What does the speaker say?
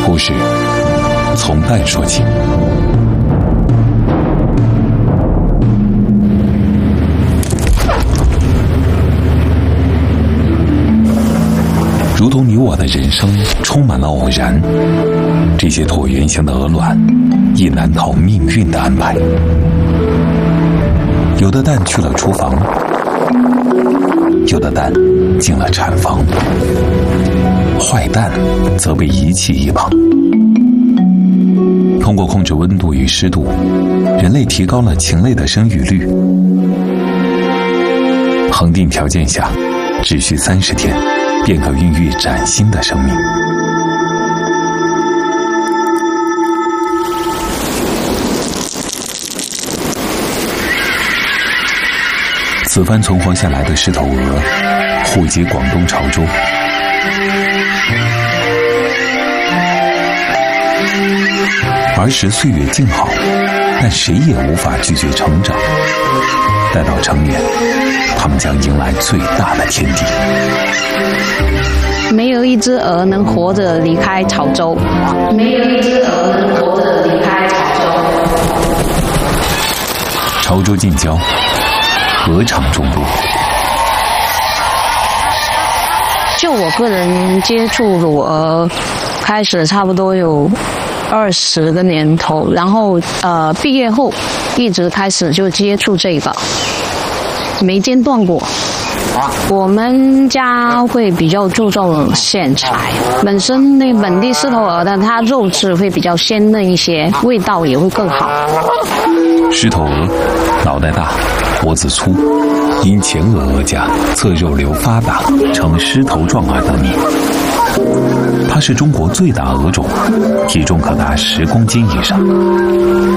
故事从蛋说起。如同你我的人生充满了偶然，这些椭圆形的鹅卵亦难逃命运的安排。有的蛋去了厨房，有的蛋进了产房，坏蛋则被遗弃一旁。通过控制温度与湿度，人类提高了禽类的生育率。恒定条件下，只需30天便可孕育崭新的生命。此番存活下来的狮头鹅户籍广东潮州。儿时岁月静好，但谁也无法拒绝成长。待到成年，他们将迎来最大的天地。 没有一只鹅能活着离开潮州，没有一只鹅能活着离开潮州。 潮州近郊，鹅场中路。 就我个人接触乳鹅，开始差不多有20个年头，然后毕业后一直开始就接触这个，没间断过。我们家会比较注重线材，本身那本地狮头鹅的，它肉质会比较鲜嫩一些，味道也会更好。 狮头鹅脑袋大，脖子粗，因前额额架侧肉瘤发达，呈狮头状而得名。它是中国最大鹅种，体重可达10公斤以上。